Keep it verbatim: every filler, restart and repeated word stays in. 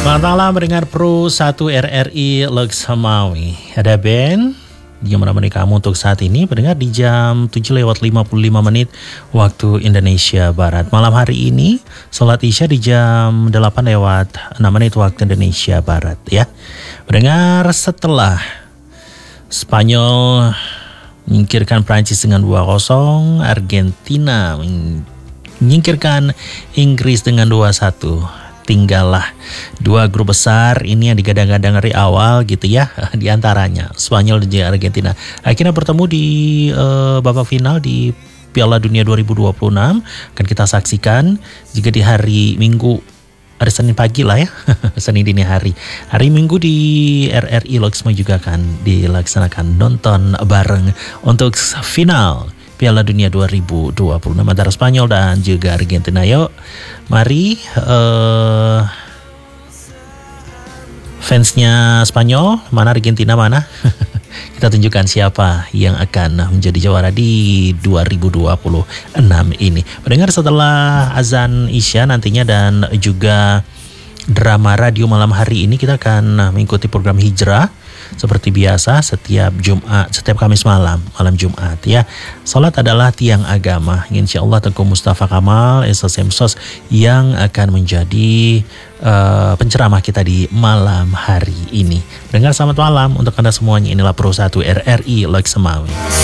Selamat malam mendengar Pro satu R R I Loksamawi. Ada band yang menemani kamu untuk saat ini mendengar di jam tujuh lewat lima puluh lima menit waktu Indonesia Barat. Malam hari ini sholat Isya di jam delapan lewat enam menit waktu Indonesia Barat ya. Mendengar setelah Spanyol menyingkirkan Prancis dengan dua kosong, Argentina menyingkirkan Inggris dengan dua satu. Tinggallah dua grup besar ini yang digadang-gadang dari awal gitu ya, di antaranya Spanyol dan juga Argentina akhirnya bertemu di uh, babak final di Piala Dunia dua ribu dua puluh enam. Akan kita saksikan jika di hari Minggu, hari Senin pagi lah ya, Senin dini hari. Hari Minggu di R R I Loksma juga akan dilaksanakan nonton bareng untuk final Piala Dunia dua ribu dua puluh enam antara Spanyol dan juga Argentina. Yuk, mari uh, fansnya Spanyol, mana Argentina mana? Kita tunjukkan siapa yang akan menjadi juara di dua ribu dua puluh enam ini. Mendengar setelah azan Isya nantinya dan juga drama radio malam hari ini, kita akan mengikuti program Hijrah seperti biasa setiap Jumat, setiap Kamis malam, malam Jumat ya. Salat adalah tiang agama. Insya Allah Tengku Mustafa Kamal S S M S O S yang akan menjadi uh, penceramah kita di malam hari ini. Dengar selamat malam untuk Anda semuanya. Inilah Pro satu R R I Loksamawi.